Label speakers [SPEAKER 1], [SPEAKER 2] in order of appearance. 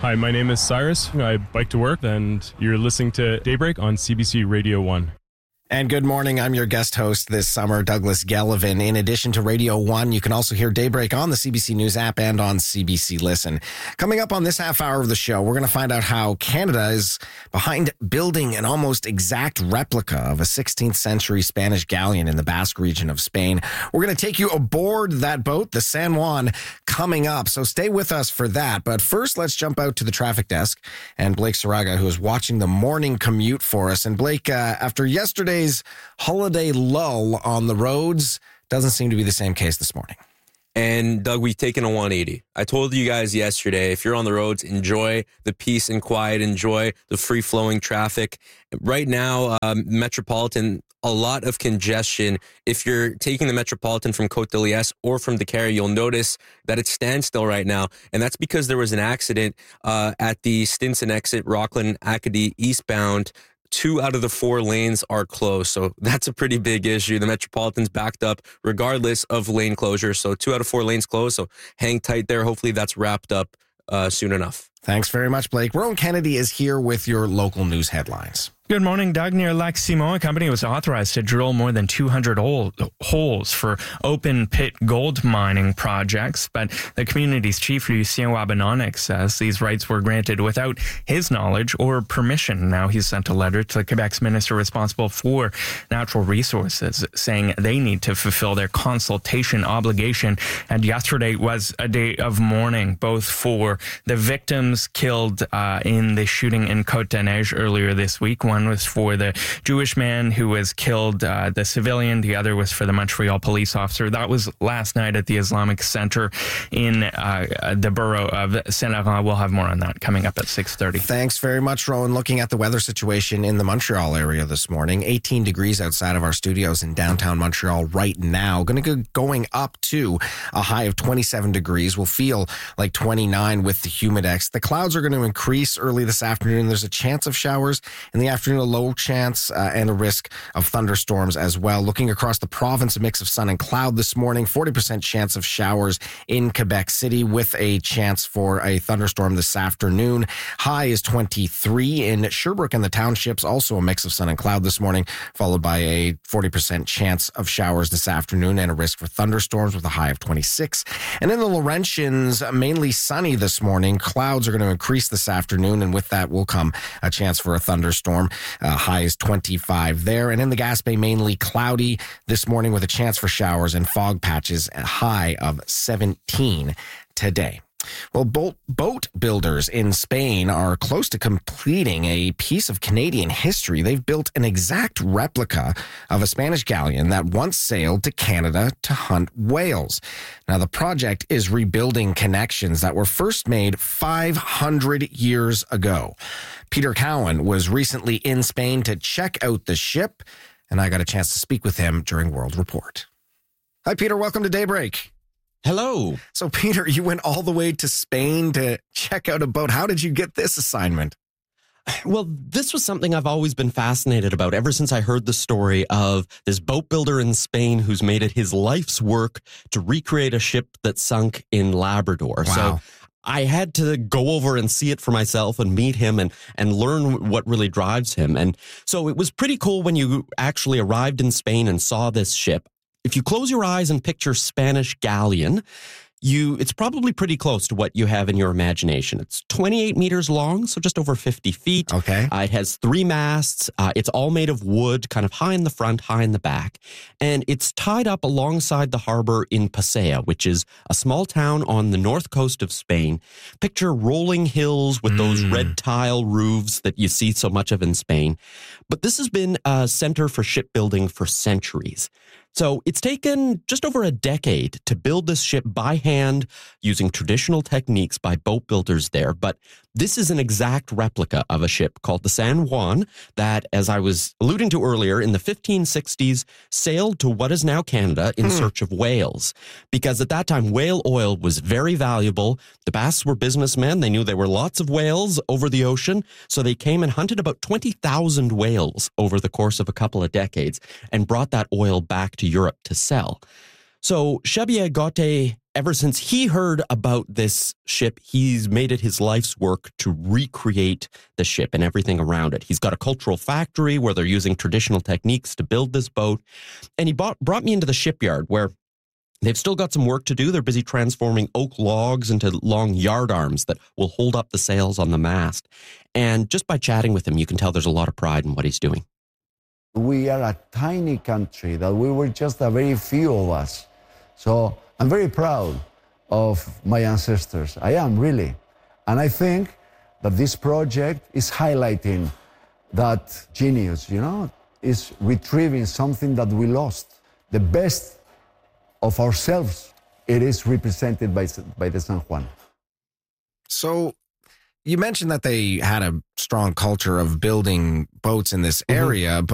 [SPEAKER 1] Hi, my name is Cyrus. I bike to work, and you're listening to Daybreak on CBC Radio 1.
[SPEAKER 2] And good morning. I'm your guest host this summer, Douglas Gellivan. In addition to Radio 1, you can also hear Daybreak on the CBC News app and on CBC Listen. Coming up on this half hour of the show, we're going to find out how Canada is behind building an almost exact replica of a 16th century Spanish galleon in the Basque region of Spain. We're going to take you aboard that boat, the San Juan, coming up. So stay with us for that. But first, let's jump out to the traffic desk and Blake Saraga, who is watching the morning commute for us. And Blake, after yesterday's holiday lull on the roads, doesn't seem to be the same case this morning.
[SPEAKER 3] And Doug, we've taken a 180. I told you guys yesterday, if you're on the roads, enjoy the peace and quiet, enjoy the free-flowing traffic. Right now, Metropolitan, a lot of congestion. If you're taking the Metropolitan from Côte de Liesse or from Decatur, you'll notice that it's standstill right now. And that's because there was an accident at the Stinson exit, Rockland Acadie eastbound. 2 out of the 4 lanes are closed. So that's a pretty big issue. The Metropolitan's backed up regardless of lane closure. So 2 out of 4 lanes closed. So hang tight there. Hopefully that's wrapped up soon enough.
[SPEAKER 2] Thanks very much, Blake. Rowan Kennedy is here with your local news headlines.
[SPEAKER 4] Good morning, Doug. Near Lac Simon, a company was authorized to drill more than 200 holes for open pit gold mining projects, but the community's chief, Lucien Wabanonek, says these rights were granted without his knowledge or permission. Now he's sent a letter to Quebec's minister responsible for natural resources, saying they need to fulfill their consultation obligation. And yesterday was a day of mourning, both for the victims killed in the shooting in Côte-des-Neiges earlier this week. One was for the Jewish man who was killed, the civilian. The other was for the Montreal police officer. That was last night at the Islamic Center in the borough of Saint-Laurent. We'll have more on that coming up at 6:30.
[SPEAKER 2] Thanks very much, Rowan. Looking at the weather situation in the Montreal area this morning, 18 degrees outside of our studios in downtown Montreal right now. Going to go going up to a high of 27 degrees. We'll feel like 29 with the Humidex. The clouds are going to increase early this afternoon. There's a chance of showers in the afternoon, a low chance and a risk of thunderstorms as well. Looking across the province, a mix of sun and cloud this morning, 40% chance of showers in Quebec City with a chance for a thunderstorm this afternoon. High is 23 in Sherbrooke and the townships, also a mix of sun and cloud this morning, followed by a 40% chance of showers this afternoon and a risk for thunderstorms with a high of 26. And in the Laurentians, mainly sunny this morning. Clouds are going to increase this afternoon, and with that will come a chance for a thunderstorm. High is 25 there. And in the Gaspé, mainly cloudy this morning with a chance for showers and fog patches, a high of 17 today. Well, boat builders in Spain are close to completing a piece of Canadian history. They've built an exact replica of a Spanish galleon that once sailed to Canada to hunt whales. Now, the project is rebuilding connections that were first made 500 years ago. Peter Cowan was recently in Spain to check out the ship, and I got a chance to speak with him during World Report. Hi, Peter. Welcome to Daybreak.
[SPEAKER 5] Hello.
[SPEAKER 2] So, Peter, you went all the way to Spain to check out a boat. How did you get this assignment?
[SPEAKER 5] Well, this was something I've always been fascinated about ever since I heard the story of this boat builder in Spain who's made it his life's work to recreate a ship that sunk in Labrador.
[SPEAKER 2] Wow.
[SPEAKER 5] So I had to go over and see it for myself and meet him and learn what really drives him. And so it was pretty cool when you actually arrived in Spain and saw this ship. If you close your eyes and picture Spanish galleon, it's probably pretty close to what you have in your imagination. It's 28 meters long, so just over 50 feet.
[SPEAKER 2] Okay.
[SPEAKER 5] It has 3 masts. It's all made of wood, kind of high in the front, high in the back. And it's tied up alongside the harbor in Pasea, which is a small town on the north coast of Spain. Picture rolling hills with those red tile roofs that you see so much of in Spain. But this has been a center for shipbuilding for centuries. So it's taken just over a decade to build this ship by hand using traditional techniques by boat builders there. But this is an exact replica of a ship called the San Juan that, as I was alluding to earlier, in the 1560s sailed to what is now Canada in search of whales. Because at that time, whale oil was very valuable. The Basques were businessmen. They knew there were lots of whales over the ocean. So they came and hunted about 20,000 whales over the course of a couple of decades and brought that oil back to Europe to sell. So Xavier Gauthier ever since he heard about this ship, he's made it his life's work to recreate the ship and everything around it. He's got a cultural factory where they're using traditional techniques to build this boat. And he brought me into the shipyard where they've still got some work to do. They're busy transforming oak logs into long yard arms that will hold up the sails on the mast. And just by chatting with him, you can tell there's a lot of pride in what he's doing.
[SPEAKER 6] We are a tiny country, that we were just a very few of us. So I'm very proud of my ancestors. I am, really. And I think that this project is highlighting that genius, is retrieving something that we lost. The best of ourselves, it is represented by the San Juan.
[SPEAKER 2] So you mentioned that they had a strong culture of building boats in this area, but